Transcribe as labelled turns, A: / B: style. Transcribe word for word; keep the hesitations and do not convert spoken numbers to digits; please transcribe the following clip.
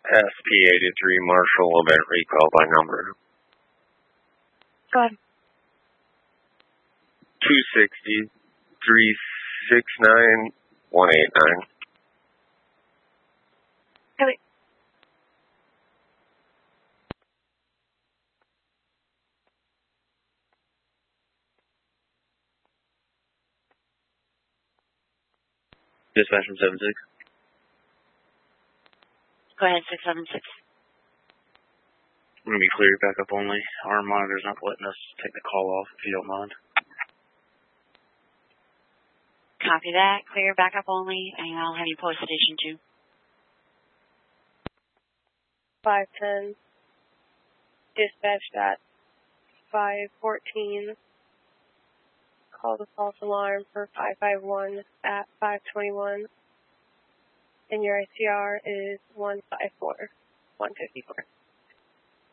A: S P eighty-three Marshall event recall by number.
B: Go ahead.
A: two sixty, three six nine, one eight nine.
B: Hey, wait.
A: Dispatch from seven six.
B: Go ahead, six seven six.
C: We're going to be clear backup only. Our monitor's not letting us take the call off, if you don't mind.
B: Copy that. Clear backup only, and I'll have you post station two.
D: five ten. Dispatched at five fourteen. Call the false alarm for five five one at five twenty-one. And your I C R is one five four, one fifty-four.